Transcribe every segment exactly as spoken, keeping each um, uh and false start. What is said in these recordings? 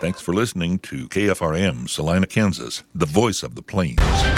Thanks for listening to K F R M, Salina, Kansas, the voice of the Plains.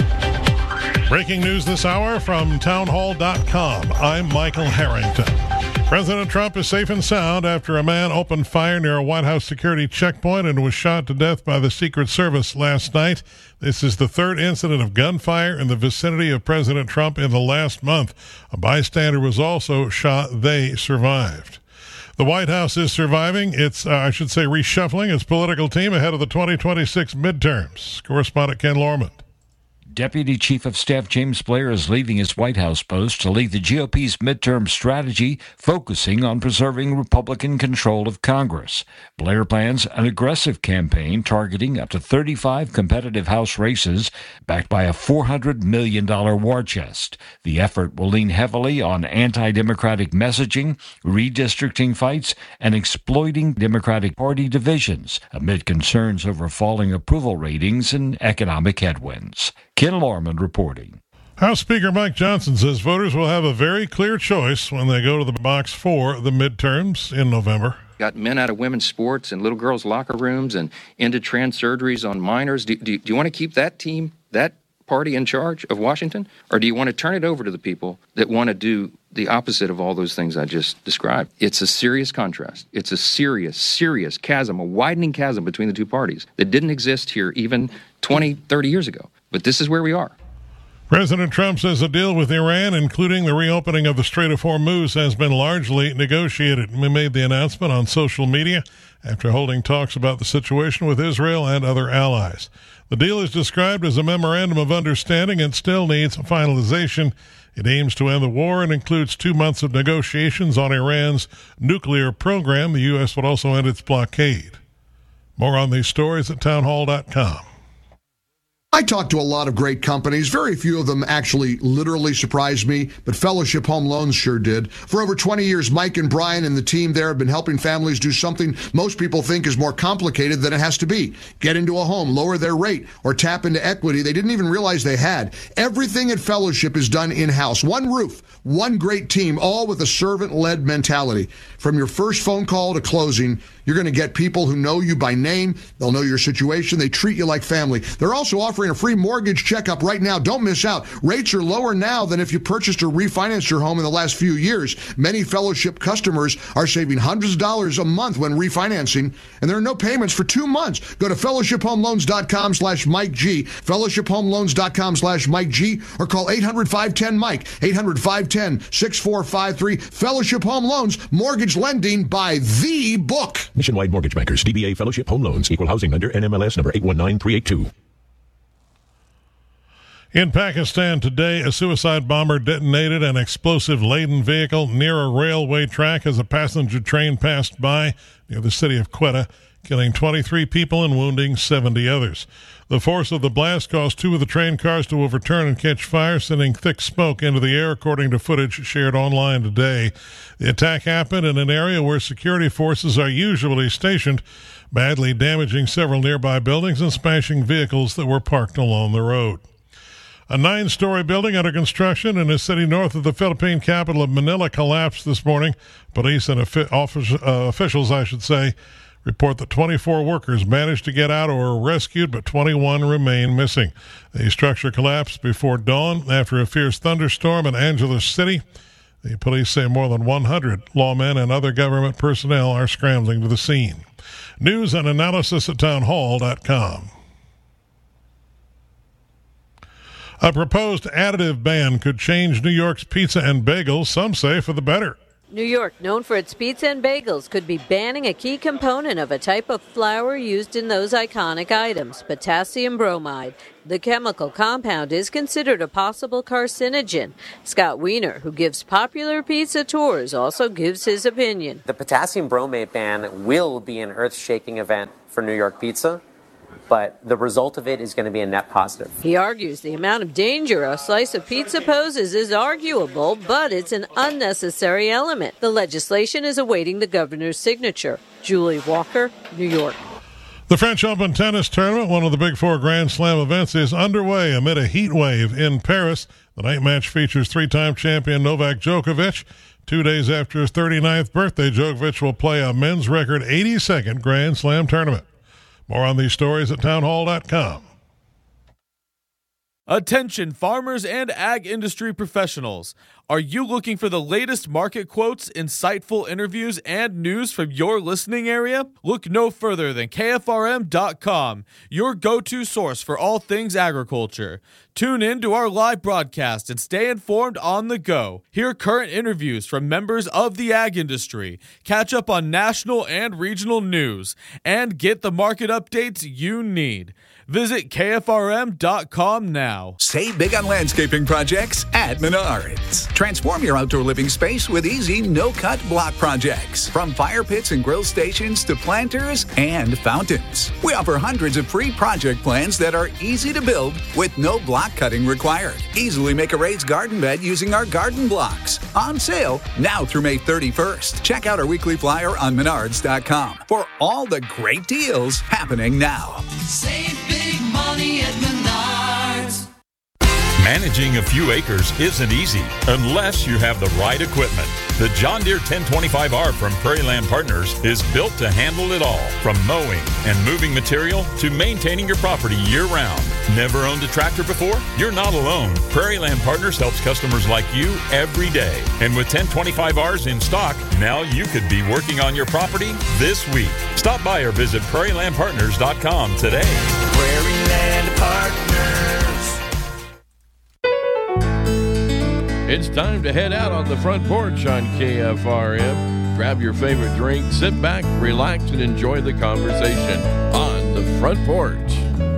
Breaking news this hour from townhall dot com. I'm Michael Harrington. President Trump is safe and sound after a man opened fire near a White House security checkpoint and was shot to death by the Secret Service last night. This is the third incident of gunfire in the vicinity of President Trump in the last month. A bystander was also shot. They survived. The White House is surviving. It's, uh, I should say, reshuffling its political team ahead of the twenty twenty-six midterms. Correspondent Ken Lorman. Deputy Chief of Staff James Blair is leaving his White House post to lead the G O P's midterm strategy, focusing on preserving Republican control of Congress. Blair plans an aggressive campaign targeting up to thirty-five competitive House races, backed by a four hundred million dollars war chest. The effort will lean heavily on anti-democratic messaging, redistricting fights, and exploiting Democratic Party divisions amid concerns over falling approval ratings and economic headwinds. Ken Lorman reporting. House Speaker Mike Johnson says voters will have a very clear choice when they go to the box for the midterms in November. Got men out of women's sports and little girls' locker rooms and into trans surgeries on minors. Do, do, do you want to keep that team, that party in charge of Washington? Or do you want to turn it over to the people that want to do the opposite of all those things I just described? It's a serious contrast. It's a serious, serious chasm, a widening chasm between the two parties that didn't exist here even twenty, thirty years ago. But this is where we are. President Trump says a deal with Iran, including the reopening of the Strait of Hormuz, has been largely negotiated. We made the announcement on social media after holding talks about the situation with Israel and other allies. The deal is described as a memorandum of understanding and still needs finalization. It aims to end the war and includes two months of negotiations on Iran's nuclear program. The U S would also end its blockade. More on these stories at townhall dot com. I talked to a lot of great companies. Very few of them actually literally surprised me, but Fellowship Home Loans sure did. For over twenty years, Mike and Brian and the team there have been helping families do something most people think is more complicated than it has to be. Get into a home, lower their rate, or tap into equity they didn't even realize they had. Everything at Fellowship is done in-house. One roof, one great team, all with a servant-led mentality. From your first phone call to closing, you're going to get people who know you by name. They'll know your situation. They treat you like family. They're also offering a free mortgage checkup right now. Don't miss out. Rates are lower now than if you purchased or refinanced your home in the last few years. Many Fellowship customers are saving hundreds of dollars a month when refinancing, and there are no payments for two months. Go to fellowship home loans dot com slash Mike G, fellowship home loans dot com slash Mike G, or call eight hundred, five one zero, Mike, eight hundred, five one zero, six four five three. Fellowship Home Loans, mortgage lending by the book. Nationwide Mortgage Bankers, D B A Fellowship Home Loans, Equal Housing Lender, N M L S number eight one nine three eight two. In Pakistan today, a suicide bomber detonated an explosive-laden vehicle near a railway track as a passenger train passed by near the city of Quetta, killing twenty-three people and wounding seventy others. The force of the blast caused two of the train cars to overturn and catch fire, sending thick smoke into the air, according to footage shared online today. The attack happened in an area where security forces are usually stationed, badly damaging several nearby buildings and smashing vehicles that were parked along the road. A nine-story building under construction in a city north of the Philippine capital of Manila collapsed this morning. Police and office, uh, officials, I should say, report that twenty-four workers managed to get out or were rescued, but twenty-one remain missing. The structure collapsed before dawn after a fierce thunderstorm in Angeles City. The police say more than one hundred lawmen and other government personnel are scrambling to the scene. News and analysis at townhall dot com. A proposed additive ban could change New York's pizza and bagels, some say for the better. New York, known for its pizza and bagels, could be banning a key component of a type of flour used in those iconic items, potassium bromide. The chemical compound is considered a possible carcinogen. Scott Wiener, who gives popular pizza tours, also gives his opinion. The potassium bromide ban will be an earth-shaking event for New York pizza, but the result of it is going to be a net positive. He argues the amount of danger a slice of pizza poses is arguable, but it's an unnecessary element. The legislation is awaiting the governor's signature. Julie Walker, New York. The French Open tennis tournament, one of the Big Four Grand Slam events, is underway amid a heat wave in Paris. The night match features three-time champion Novak Djokovic. Two days after his thirty-ninth birthday, Djokovic will play a men's record eighty-second Grand Slam tournament. More on these stories at townhall dot com. Attention farmers and ag industry professionals. Are you looking for the latest market quotes, insightful interviews, and news from your listening area? Look no further than K F R M dot com, your go-to source for all things agriculture. Tune in to our live broadcast and stay informed on the go. Hear current interviews from members of the ag industry, catch up on national and regional news, and get the market updates you need. Visit K F R M dot com now. Save big on landscaping projects at Menards. Transform your outdoor living space with easy, no-cut block projects. From fire pits and grill stations to planters and fountains. We offer hundreds of free project plans that are easy to build with no block cutting required. Easily make a raised garden bed using our garden blocks. On sale now through May thirty-first. Check out our weekly flyer on Menards dot com for all the great deals happening now. Save big money at Menards. Managing a few acres isn't easy unless you have the right equipment. The John Deere ten twenty-five R from Prairie Land Partners is built to handle it all, from mowing and moving material to maintaining your property year-round. Never owned a tractor before? You're not alone. Prairie Land Partners helps customers like you every day. And with ten twenty-five Rs in stock, now you could be working on your property this week. Stop by or visit Prairie Land Partners dot com today. Prairie Land Partners. It's time to head out on the front porch on K F R M. Grab your favorite drink, sit back, relax, and enjoy the conversation on the front porch.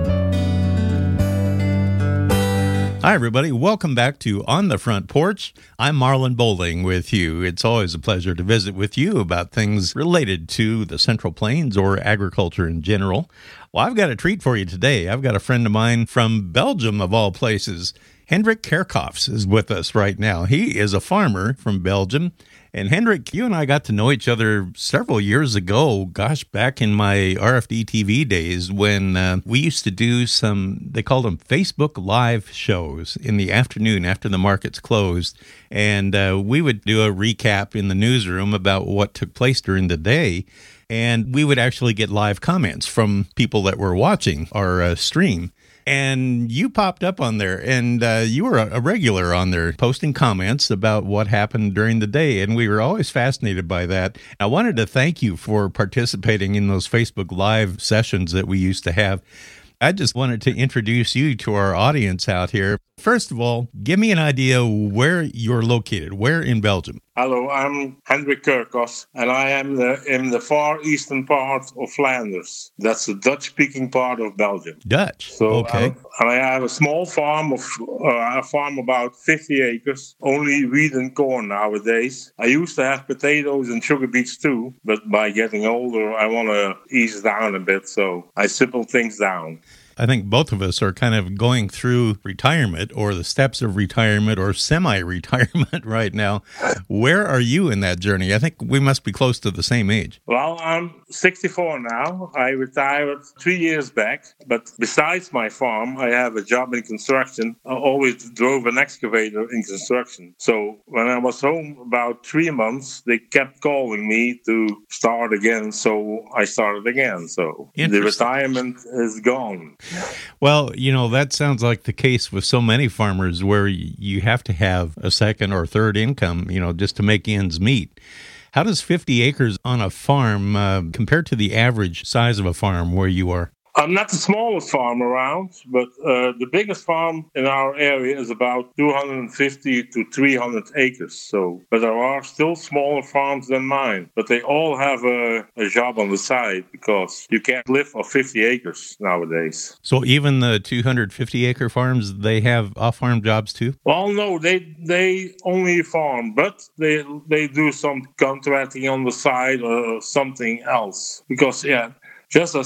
Hi, everybody. Welcome back to On the Front Porch. I'm Marlon Bowling with you. It's always a pleasure to visit with you about things related to the Central Plains or agriculture in general. Well, I've got a treat for you today. I've got a friend of mine from Belgium, of all places. Hendrik Kerkhoffs is with us right now. He is a farmer from Belgium. And Hendrik, you and I got to know each other several years ago, gosh, back in my R F D T V days when uh, we used to do some, they called them Facebook Live shows in the afternoon after the markets closed. And uh, we would do a recap in the newsroom about what took place during the day. And we would actually get live comments from people that were watching our uh, stream. And you popped up on there, and uh, you were a regular on there, posting comments about what happened during the day, and we were always fascinated by that. I wanted to thank you for participating in those Facebook Live sessions that we used to have. I just wanted to introduce you to our audience out here. First of all, give me an idea where you're located, where in Belgium. Hello, I'm Hendrik Kerkhoffs, and I am the, in the far eastern part of Flanders. That's the Dutch-speaking part of Belgium. Dutch, so, okay. Um, and I have a small farm of uh, a farm about fifty acres, only wheat and corn nowadays. I used to have potatoes and sugar beets too, but by getting older, I want to ease down a bit, so I simple things down. I think both of us are kind of going through retirement or the steps of retirement or semi-retirement right now. Where are you in that journey? I think we must be close to the same age. Well, I'm sixty-four now. I retired three years back. But besides my farm, I have a job in construction. I always drove an excavator in construction. So when I was home about three months, they kept calling me to start again. So I started again. So the retirement is gone. Well, you know, that sounds like the case with so many farmers where you have to have a second or third income, you know, just to make ends meet. How does fifty acres on a farm uh, compare to the average size of a farm where you are? I'm not the smallest farm around, but uh, the biggest farm in our area is about two hundred fifty to three hundred acres. So, but there are still smaller farms than mine, but they all have a, a job on the side because you can't live off fifty acres nowadays. So even the two hundred fifty acre farms, they have off-farm jobs too? Well, no, they they only farm, but they they do some contracting on the side or something else because, yeah, just as